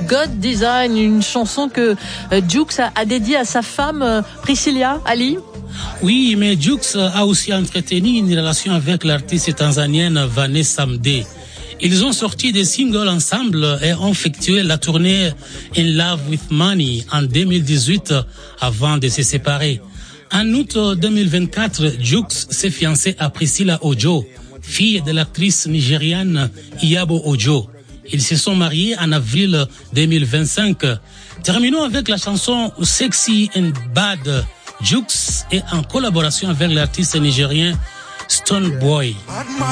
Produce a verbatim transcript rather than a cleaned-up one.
God Design, une chanson que Jux a, a dédiée à sa femme Priscilla, Ali. Oui, mais Jux a aussi entretenu une relation avec l'artiste tanzanienne Vanessa Mdee. Ils ont sorti des singles ensemble et ont effectué la tournée In Love with Money en deux mille dix-huit avant de se séparer. En août deux mille vingt-quatre, Jux s'est fiancé à Priscilla Ojo, fille de l'actrice nigériane Iyabo Ojo. Ils se sont mariés en avril deux mille vingt-cinq. Terminons avec la chanson Sexy and Bad. Jux est en collaboration avec l'artiste nigérien Stone Boy.